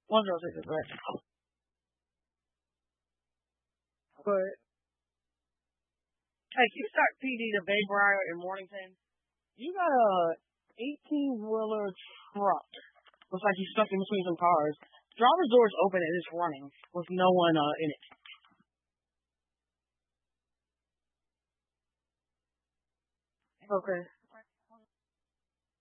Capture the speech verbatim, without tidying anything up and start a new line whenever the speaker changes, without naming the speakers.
one zero six is correct. But hey, can you start P D to Bay Briar in Mornington? You got a eighteen wheeler truck. Looks like he's stuck in between some cars. Driver's door is open and it's running with no one uh, in it. Okay.